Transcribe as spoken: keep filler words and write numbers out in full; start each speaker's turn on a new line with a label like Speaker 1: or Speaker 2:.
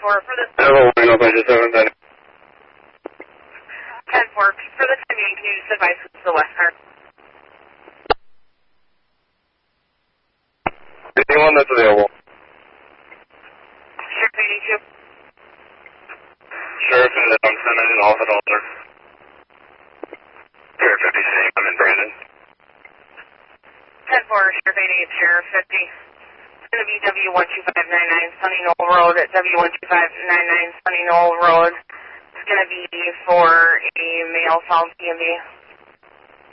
Speaker 1: four for the...
Speaker 2: Hello, Reno, I just haven't been...
Speaker 1: ten four, for the time being, can you just advise who's the west car?
Speaker 2: Anyone that's available.
Speaker 1: Sheriff eighty-two.
Speaker 2: Sheriff is at Dunston, I didn't off at Alder. Sheriff fifty, same, I'm in Brandon.
Speaker 1: ten four, Sheriff eighty-eight, Sheriff fifty. It's going to be W one two five nine nine Sunny Knoll Road at W one two five nine nine Sunny Knoll Road. It's going to be for a male found P M V.